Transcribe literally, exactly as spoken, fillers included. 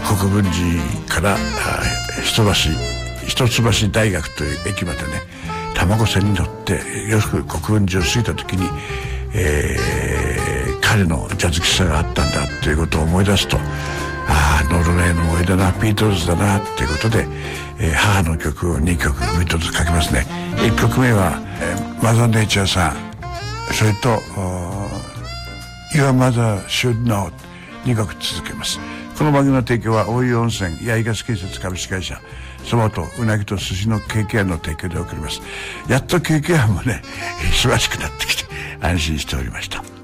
国分寺から一橋一橋大学という駅までね卵線に乗ってよく国分寺を過ぎた時に、えー、彼のジャズ喫茶があったんだということを思い出すと、ああノルウェーの思い出だな、ビートルズだなっていうことで、えー、母の曲をにきょくビートルズ書きますね。いっきょくめは、えー、マザーネイチャーさん、それと Your Mother Should Know にきょく続けます。この番組の提供は大湯温泉八重樫建設株式会社、そばとうなぎと寿司のケーキ屋の提供で送ります。やっとケーキ屋もね忙しくなってきて安心しておりました。